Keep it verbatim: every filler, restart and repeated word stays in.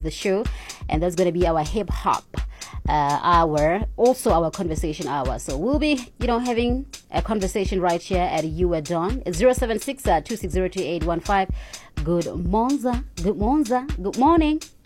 the show, and that's going to be our hip hop uh, hour, also our conversation hour. So we'll be, you know, having a conversation right here at You at Dawn. It's zero seven six, two six zero two eight one five. Good Monza, good Monza, good morning.